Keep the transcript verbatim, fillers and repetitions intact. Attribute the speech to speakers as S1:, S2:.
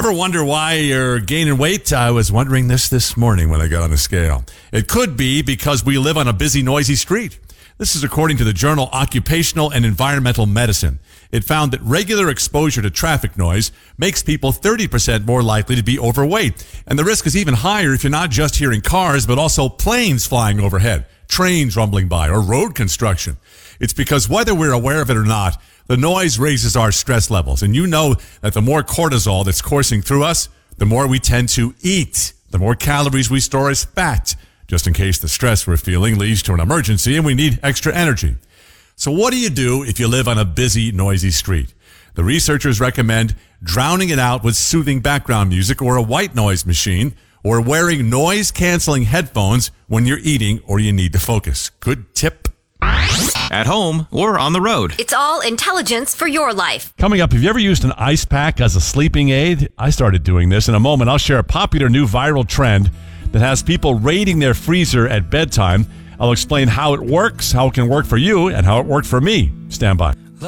S1: Ever wonder why you're gaining weight? I was wondering this this morning when I got on the scale. It could be because we live on a busy, noisy street. This is according to the journal Occupational and Environmental Medicine. It found that regular exposure to traffic noise makes people thirty percent more likely to be overweight. And the risk is even higher if you're not just hearing cars, but also planes flying overhead, trains rumbling by, or road construction. It's because whether we're aware of it or not, the noise raises our stress levels. And you know that the more cortisol that's coursing through us, the more we tend to eat, the more calories we store as fat, just in case the stress we're feeling leads to an emergency and we need extra energy. So what do you do if you live on a busy, noisy street? The researchers recommend drowning it out with soothing background music or a white noise machine, or wearing noise-canceling headphones when you're eating or you need to focus. Good tip.
S2: At home or on the road.
S3: It's all intelligence for your life.
S4: Coming up, have you ever used an ice pack as a sleeping aid? I started doing this. In a moment, I'll share a popular new viral trend that has people raiding their freezer at bedtime. I'll explain how it works, how it can work for you, and how it worked for me. Stand by.